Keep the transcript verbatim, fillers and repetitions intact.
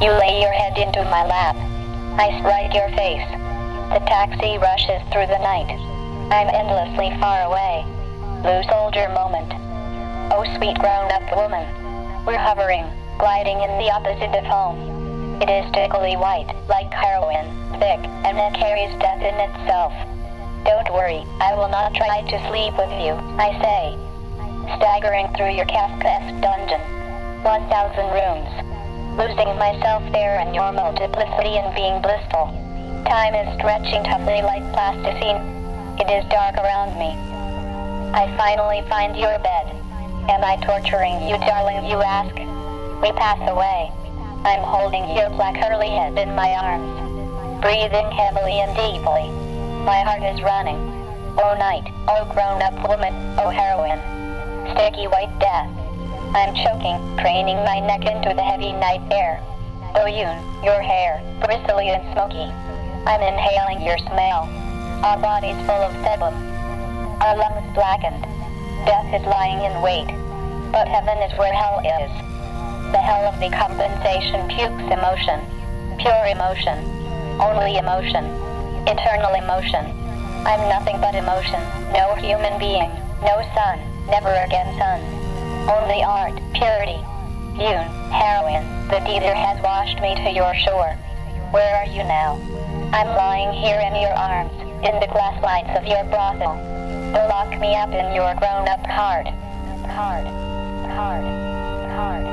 You lay your head into my lap. I strike your face. The taxi rushes through the night. I'm endlessly far away. Blue soldier moment. Oh sweet grown-up woman. We're hovering, gliding in the opposite of home. It is tickly white, like heroin, thick, and it carries death in itself. Don't worry, I will not try to sleep with you, I say. Staggering through your Kafkaesque dungeon. One thousand rooms. Losing myself there in your multiplicity and being blissful. Time is stretching toughly like plasticine. It is dark around me. I finally find your bed. Am I torturing you, darling, you ask? We pass away. I'm holding your black curly head in my arms. Breathing heavily and deeply. My heart is running. Oh night, oh grown-up woman, oh heroine. Sticky white death. I'm choking, craning my neck into the heavy night air. Oh Yoon, your hair, bristly and smoky. I'm inhaling your smell. Our bodies full of sebum. Our lungs blackened. Death is lying in wait. But heaven is where hell is. The hell of the compensation pukes emotion. Pure emotion. Only emotion. Eternal emotion. I'm nothing but emotion. No human being. No sun. Never again sun. Only art. Purity. Yoon, heroine, the dealer has washed me to your shore. Where are you now? I'm lying here in your arms, in the glass lights of your brothel. Lock me up in your grown-up heart. Heart. Heart. Heart.